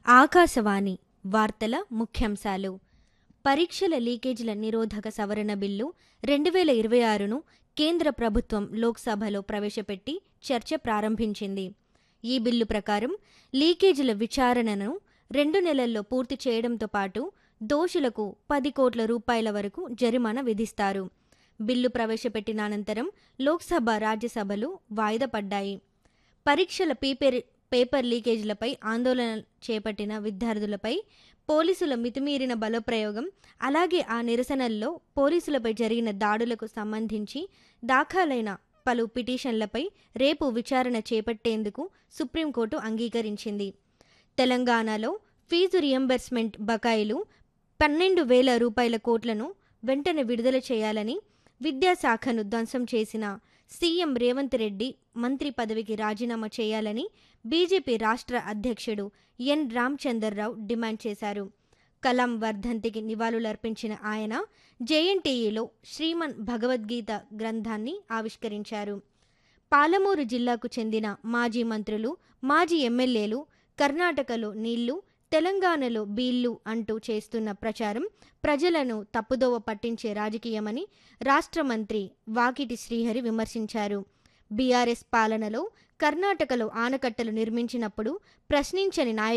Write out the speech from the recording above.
ఆకాశవాణి వార్తల ముఖ్యాంశాలు. పరీక్షల లీకేజీల నిరోధక సవరణ బిల్లు 2026ను కేంద్ర ప్రభుత్వం లోక్సభలో ప్రవేశపెట్టి చర్చ ప్రారంభించింది. ఈ బిల్లు ప్రకారం లీకేజీల విచారణను 2 నెలల్లో పూర్తి చేయడంతో పాటు దోషులకు 10 కోట్ల రూపాయల వరకు జరిమానా విధిస్తారు. బిల్లు ప్రవేశపెట్టిన అనంతరం లోక్సభ, రాజ్యసభలు వాయిదా పడ్డాయి. పరీక్షల పేపర్ లీకేజీలపై ఆందోళన చేపట్టిన విద్యార్థులపై పోలీసుల మితిమీరిన బలప్రయోగం, అలాగే ఆ నిరసనల్లో పోలీసులపై జరిగిన దాడులకు సంబంధించి దాఖలైన పలు పిటిషన్లపై రేపు విచారణ చేపట్టేందుకు సుప్రీంకోర్టు అంగీకరించింది. తెలంగాణలో ఫీజు రియంబర్స్మెంట్ బకాయిలు 12,000 రూపాయల కోట్లను వెంటనే విడుదల చేయాలని, విద్యాశాఖను ధ్వంసం చేసిన సీఎం రేవంత్ రెడ్డి మంత్రి పదవికి రాజీనామా చేయాలని బీజేపీ రాష్ట్ర అధ్యక్షుడు ఎన్ రామచందర్రావు డిమాండ్ చేశారు. కలాం వర్ధంతికి నివాళులర్పించిన ఆయన జేఎన్టీయూలో శ్రీమన్ భగవద్గీత గ్రంథాన్ని ఆవిష్కరించారు. పాలమూరు జిల్లాకు చెందిన మాజీ మంత్రులు, మాజీ ఎమ్మెల్యేలు కర్ణాటకలో నీళ్లు, తెలంగాణలో బీళ్లు అంటూ చేస్తున్న ప్రచారం ప్రజలను తప్పుదోవ పట్టించే రాజకీయమని రాష్ట్ర మంత్రి వాకిటి శ్రీహరి విమర్శించారు. బీఆర్ఎస్ పాలనలో కర్ణాటకలో ఆనకట్టలు నిర్మించినప్పుడు ప్రశ్నించని నాయకులు